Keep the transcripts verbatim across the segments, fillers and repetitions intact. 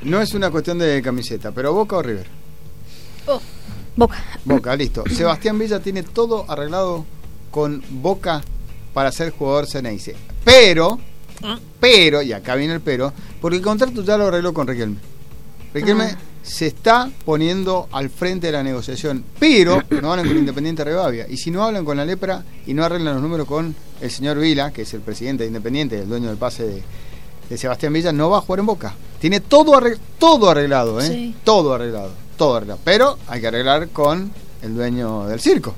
no es una cuestión de camiseta, pero Boca o River. Oh, Boca. Boca, listo. Sebastián Villa tiene todo arreglado con Boca para ser jugador Ceneice. Pero, pero, y acá viene el pero, porque el contrato ya lo arregló con Riquelme. Riquelme ah. se está poniendo al frente de la negociación, pero no hablan con Independiente Rivadavia. Y si no hablan con la Lepra y no arreglan los números con el señor Vila, que es el presidente de Independiente, el dueño del pase de, de Sebastián Villa, no va a jugar en Boca. Tiene todo, arregl- todo arreglado, ¿eh? Sí. Todo arreglado, todo arreglado. Pero hay que arreglar con el dueño del circo.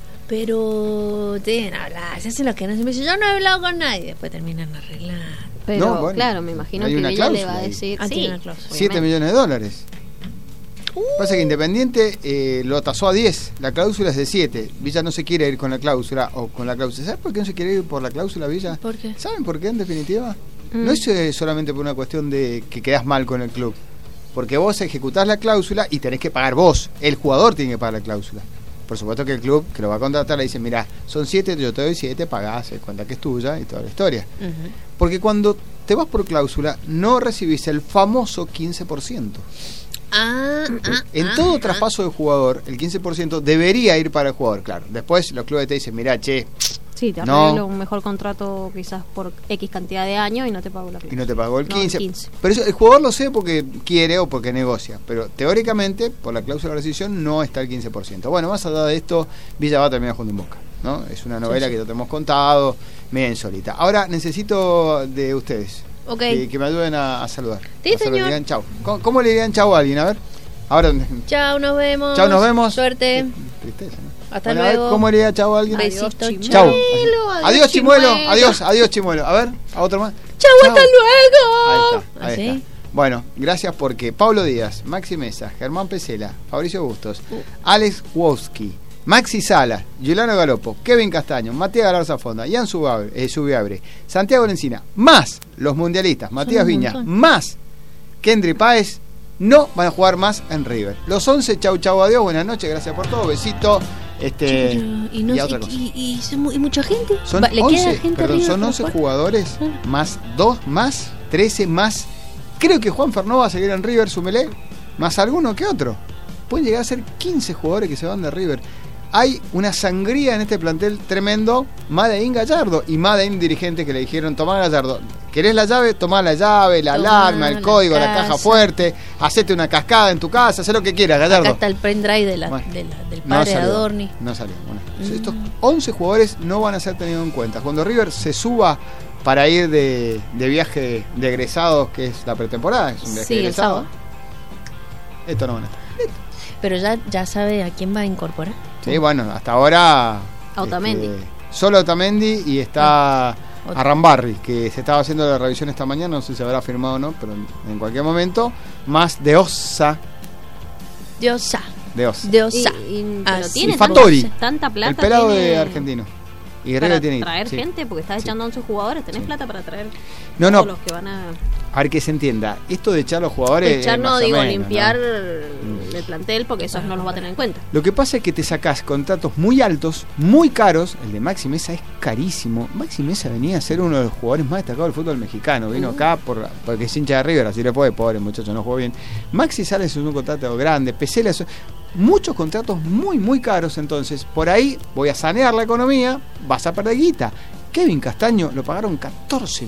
Pero deben hablar, se hacen lo que no se me dice, yo no he hablado con nadie, después terminan arreglando. Pero no, bueno, claro, me imagino que ella le va a decir ah, sí, siete millones de dólares. Uh. Pasa que Independiente eh, lo tasó a diez, la cláusula es de siete. Villa no se quiere ir con la cláusula o con la cláusula. ¿Sabes por qué no se quiere ir por la cláusula, Villa? ¿Por qué? ¿Saben por qué en definitiva? Mm. No es eh, solamente por una cuestión de que quedás mal con el club, porque vos ejecutás la cláusula y tenés que pagar vos, el jugador tiene que pagar la cláusula. Por supuesto que el club que lo va a contratar le dice, mira, son siete, yo te doy siete, pagás, se cuenta que es tuya y toda la historia. Uh-huh. Porque cuando te vas por cláusula, no recibís el famoso quince por ciento. Ah, ah, en ah, todo ah. traspaso de jugador, el quince por ciento debería ir para el jugador, claro. Después los clubes te dicen, mira, che, sí, te arreglo no, un mejor contrato quizás por X cantidad de años y no te pago la cláusula. Y no te pagó el quince. No, el quince. Pero eso, el jugador lo sé porque quiere o porque negocia. Pero teóricamente, por la cláusula de rescisión, no está el quince por ciento. Bueno, más allá de esto, Villa va a terminar jugando en Boca, ¿no? Es una novela sí, sí. que ya te hemos contado, media insólita. Ahora necesito de ustedes okay. que, que me ayuden a, a saludar. Sí, a señor. Le digan chau. ¿Cómo, ¿Cómo le dirían chau a alguien? A ver. Ahora. Chau, nos vemos. Chau, nos vemos. Suerte. Qué tristeza, ¿no? Hasta bueno, luego. A ver, ¿cómo le diría chau a alguien? Besito, chau. Adiós, adiós, Chimuelo. Adiós, adiós, Chimuelo. A ver, a otro más. Chau, chau. Hasta luego. Ahí está, ahí ¿Ah, está. ¿sí? Bueno, gracias porque Pablo Díaz, Maxi Mesa, Germán Pesela, Fabricio Bustos, uh. Alex Wowski, Maxi Sala, Giuliano Galopo, Kevin Castaño, Matías Galarza Fonda, Ian Subiabre, eh, Subiabre, Santiago Lencina, más los mundialistas, Matías Viña, más Kendry Páez, no van a jugar más en River. Los once, chau, chau, adiós, buenas noches, gracias por todo, besito. Este, y, no, y, a otra y, cosa. y, y, son, y mucha gente. Son Va, ¿le once, queda gente perdón, son once jugadores, ah. más dos, más trece, más. Creo que Juan Fernó va a seguir en River, súmele, más alguno que otro. Pueden llegar a ser quince jugadores que se van de River. Hay una sangría en este plantel tremendo. Madein Gallardo y Madein dirigente que le dijeron, tomá Gallardo, ¿querés la llave? Tomá la llave, la tomá alarma, el la código, casa. La caja fuerte, hacete una cascada en tu casa, haz lo que quieras, Gallardo. Acá está el pendrive de la, bueno, de la, del padre no de Adorni. No salió. Bueno, mm. Estos once jugadores no van a ser tenidos en cuenta. Cuando River se suba para ir de, de viaje de, de egresados, que es la pretemporada, es un viaje sí, de egresados, el esto no van a estar. Pero ya, ya sabe a quién va a incorporar. Sí, bueno, hasta ahora Otamendi. Este, solo Otamendi y está no. Arrambarri, que se estaba haciendo la revisión esta mañana, no sé si habrá firmado o no, pero en, en cualquier momento, más de Osa. De Osa. De Osa. De Osa. Y, y, ah, pero tiene y Fattori, tanta plata. el pelado tiene... de argentino. Y River tiene que traer sí. gente, porque estás echando once jugadores, tenés sí. plata para traer no, todos no. los que van a... A ver que se entienda, esto de echar los jugadores... Echar no, más digo, menos, limpiar ¿no? el plantel, porque esos no los va a tener en cuenta. Lo que pasa es que te sacás contratos muy altos, muy caros. El de Maxi Mesa es carísimo. Maxi Mesa venía a ser uno de los jugadores más destacados del fútbol mexicano. Vino uh. acá por, porque es hincha de River, así le puede, pobre muchacho, no jugó bien. Maxi Sala es un contrato grande, Pesela es... Muchos contratos muy, muy caros, entonces por ahí voy a sanear la economía, vas a perder guita. Kevin Castaño lo pagaron catorce